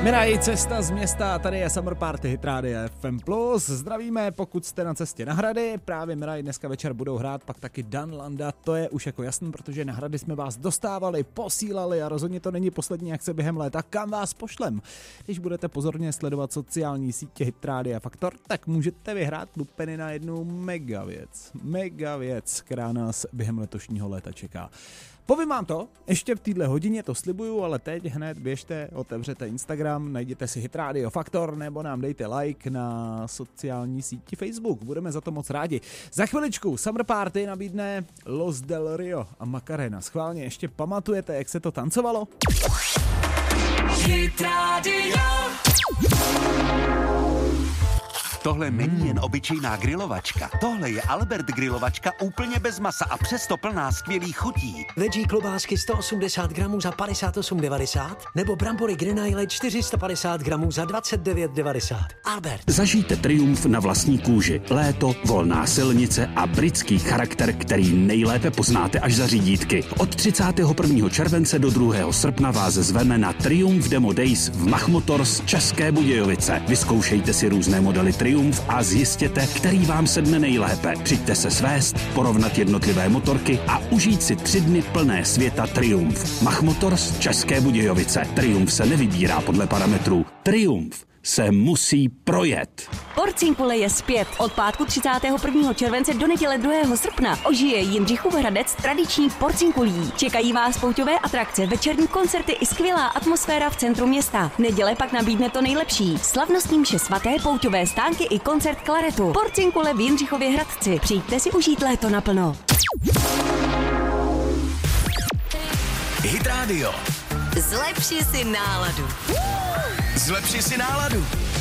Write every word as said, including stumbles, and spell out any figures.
Miraj, cesta z města, tady je Summer Party Hit Radio F M plus. Zdravíme, pokud jste na cestě na Hrady, právě Miraj dneska večer budou hrát, pak taky Dan Landa, to je už jako jasný, protože na Hrady jsme vás dostávali, posílali a rozhodně to není poslední akce během léta, kam vás pošlem. Když budete pozorně sledovat sociální sítě Hit Radio Faktor, tak můžete vyhrát lupeny na jednu mega věc, mega věc, která nás během letošního léta čeká. Povím vám to, ještě v téhle hodině to slibuju, ale teď hned běžte, otevřete Instagram, najděte si Hit Radio Faktor nebo nám dejte like na sociální síti Facebook, budeme za to moc rádi. Za chviličku Summer Party nabídne Los Del Rio a Macarena. Schválně ještě pamatujete, jak se to tancovalo? Hit Radio. Tohle není jen obyčejná grilovačka. Tohle je Albert grilovačka úplně bez masa a přesto plná skvělých chutí. Veggie klobásky sto osmdesát gramů za padesát osm devadesát nebo brambory Grenaille čtyři sta padesát gramů za dvacet devět devadesát. Albert. Zažijte triumf na vlastní kůži. Léto, volná silnice a britský charakter, který nejlépe poznáte až za řídítky. Od třicátého prvního července do druhého srpna vás zveme na Triumph Demo Days v Mach Motors České Budějovice. Vyzkoušejte si různé modely Triumph a zjistěte, který vám sedne nejlépe. Přijďte se svést, porovnat jednotlivé motorky a užít si tři dny plné světa Triumph. Mach Motors České Budějovice. Triumph se nevybírá podle parametrů. Triumph se musí projet. Porcinkule je zpět. Od pátku třicátého prvního července do neděle druhého srpna ožije Jindřichův Hradec tradiční porcinkulí. Čekají vás pouťové atrakce, večerní koncerty i skvělá atmosféra v centru města. Neděle pak nabídne to nejlepší. Slavnostní mše svaté, pouťové stánky i koncert klaretu. Porcinkule v Jindřichově Hradci. Přijďte si užít léto naplno. Hit Radio. Zlepši si náladu. Zlepši si náladu.